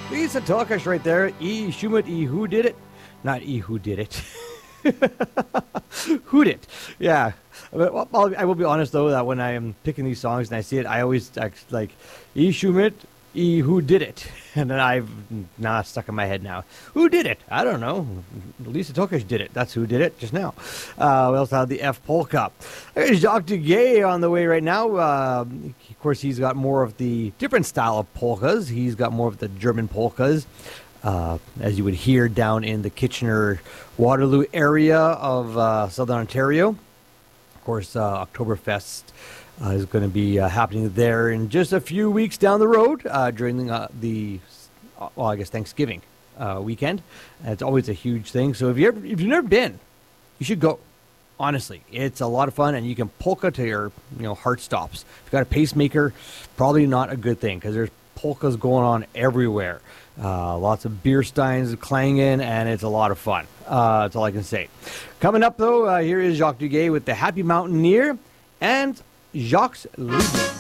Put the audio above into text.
Lisa Talkish right there. E. Schumit, E. Who did it? Not E. Who did it. Who did? Yeah. Well, I will be honest, though, that when I am picking these songs and I see it, I always like E. Schumit, E. Who did it? And then I've stuck in my head now. Who did it? I don't know. Lisa Tokish did it. That's who did it just now. We also have the F Polka. There's Jacques Duguay on the way right now. Of course, he's got more of the different style of polkas. He's got more of the German polkas. As you would hear down in the Kitchener-Waterloo area of Southern Ontario. Of course, Oktoberfest is going to be happening there in just a few weeks down the road during Thanksgiving weekend. And it's always a huge thing. So if you've never been, you should go. Honestly, it's a lot of fun, and you can polka to your heart stops. If you've got a pacemaker, probably not a good thing because there's polkas going on everywhere. Lots of beer steins clanging, and it's a lot of fun. That's all I can say. Coming up, though, here is Jacques Duguay with the Happy Mountaineer and Jacques Liebling.